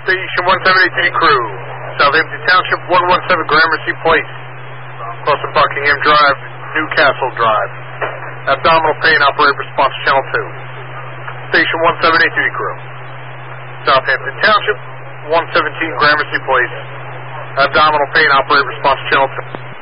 Station 173 crew, Southampton Township, 117 Gramercy Place, crossing Buckingham Drive, Newcastle Drive. Abdominal pain, operate response channel 2. Station 173 crew, Southampton Township, 117 Gramercy Place. Abdominal pain, operate response channel 2.